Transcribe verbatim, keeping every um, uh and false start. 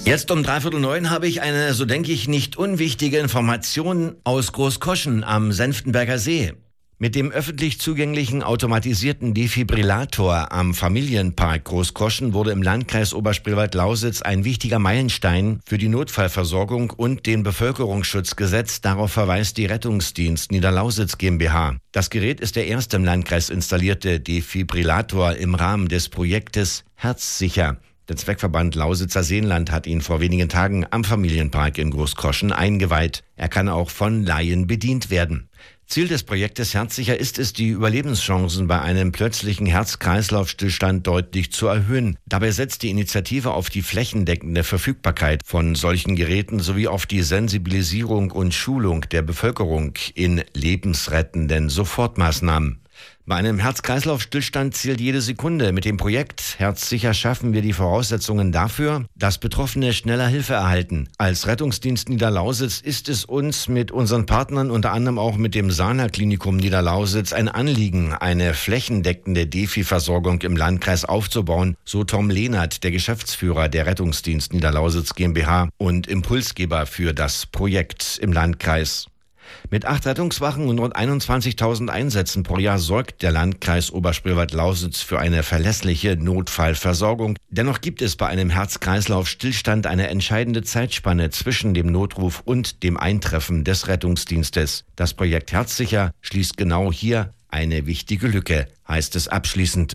Jetzt um dreiviertel neun habe ich eine, so denke ich, nicht unwichtige Information aus Großkoschen am Senftenberger See. Mit dem öffentlich zugänglichen automatisierten Defibrillator am Familienpark Großkoschen wurde im Landkreis Oberspreewald-Lausitz ein wichtiger Meilenstein für die Notfallversorgung und den Bevölkerungsschutz gesetzt. Darauf verweist die Rettungsdienst Niederlausitz GmbH. Das Gerät ist der erste im Landkreis installierte Defibrillator im Rahmen des Projektes Herzsicher. Der Zweckverband Lausitzer Seenland hat ihn vor wenigen Tagen am Familienpark in Großkoschen eingeweiht. Er kann auch von Laien bedient werden. Ziel des Projektes Herzsicher ist es, die Überlebenschancen bei einem plötzlichen Herz-Kreislauf-Stillstand deutlich zu erhöhen. Dabei setzt die Initiative auf die flächendeckende Verfügbarkeit von solchen Geräten sowie auf die Sensibilisierung und Schulung der Bevölkerung in lebensrettenden Sofortmaßnahmen. Bei einem Herz-Kreislauf-Stillstand zählt jede Sekunde. Mit dem Projekt Herzsicher schaffen wir die Voraussetzungen dafür, dass Betroffene schneller Hilfe erhalten. Als Rettungsdienst Niederlausitz ist es uns mit unseren Partnern, unter anderem auch mit dem Sana-Klinikum Niederlausitz, ein Anliegen, eine flächendeckende Defi-Versorgung im Landkreis aufzubauen, so Tom Lehnert, der Geschäftsführer der Rettungsdienst Niederlausitz GmbH und Impulsgeber für das Projekt im Landkreis. Mit acht Rettungswachen und rund einundzwanzigtausend Einsätzen pro Jahr sorgt der Landkreis Oberspreewald-Lausitz für eine verlässliche Notfallversorgung. Dennoch gibt es bei einem Herz-Kreislauf-Stillstand eine entscheidende Zeitspanne zwischen dem Notruf und dem Eintreffen des Rettungsdienstes. Das Projekt Herzsicher schließt genau hier eine wichtige Lücke, heißt es abschließend.